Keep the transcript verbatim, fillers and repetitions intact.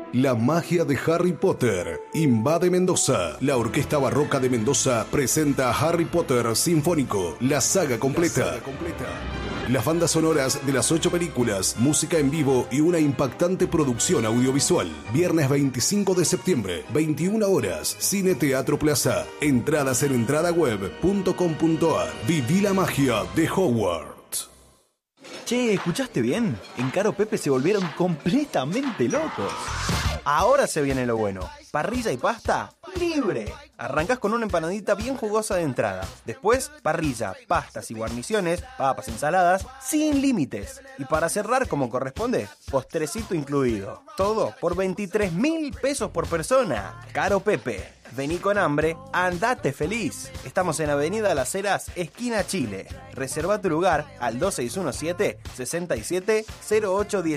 La magia de Harry Potter invade Mendoza. La Orquesta Barroca de Mendoza presenta a Harry Potter Sinfónico, la saga completa. La saga completa. Las bandas sonoras de las ocho películas, música en vivo y una impactante producción audiovisual. Viernes veinticinco de septiembre, veintiuna horas, Cine Teatro Plaza. Entradas en entradaweb punto com punto ar. Viví la magia de Hogwarts. Che, ¿escuchaste bien? En Caro Pepe se volvieron completamente locos. Ahora se viene lo bueno. Parrilla y pasta libre. Arrancás con una empanadita bien jugosa de entrada. Después, parrilla, pastas y guarniciones, papas, ensaladas, sin límites. Y para cerrar como corresponde, postrecito incluido. Todo por veintitrés mil pesos por persona. Caro Pepe. Vení con hambre, andate feliz. Estamos en Avenida Las Heras, esquina Chile. Reserva tu lugar al dos seis uno siete, seis siete cero ocho uno